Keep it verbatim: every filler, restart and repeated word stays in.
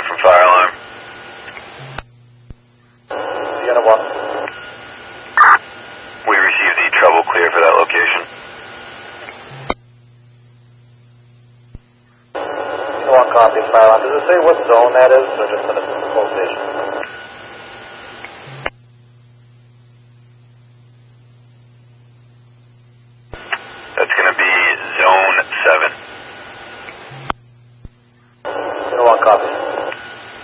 one from fire alarm. Unit one. We received the trouble clear for that location. Unit one copy, fire alarm. Does it say what zone that is, or just in a full station? That's going to be zone seven. Unit one copy.